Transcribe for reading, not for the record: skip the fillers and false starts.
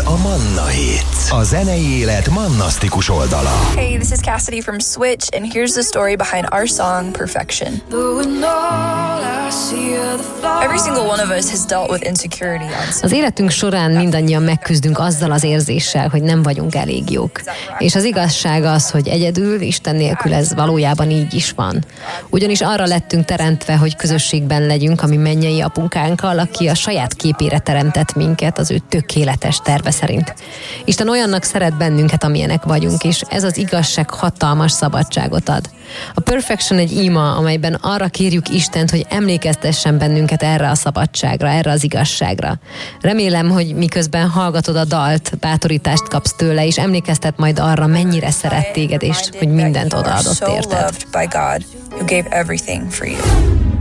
a Manna Hits, a zenei élet mannasztikus oldala. Hey, this is Cassidy from Switch, and here's the story behind our song, Perfection. Every single one of us has dealt with insecurity on some. Az életünk során mindannyian megküzdünk azzal az érzéssel, hogy nem vagyunk elég jók. És az igazság az, hogy egyedül, Isten nélkül ez valójában így is van. Ugyanis arra lettünk teremtve, hogy közösségben legyünk a mi mennyei apunkánkkal, aki a saját képére teremtett minket az ő tökéletes terve szerint. Isten olyannak szeret bennünket, amilyenek vagyunk, és ez az igazság hatalmas szabadságot ad. A Perfection egy ima, amelyben arra kérjük Istent, hogy emlékeztessen bennünket erre a szabadságra, erre az igazságra. Remélem, hogy miközben hallgatod a dalt, bátorítást kapsz tőle, és emlékeztet majd arra, mennyire szeret téged, és hogy mindent odaadott érted.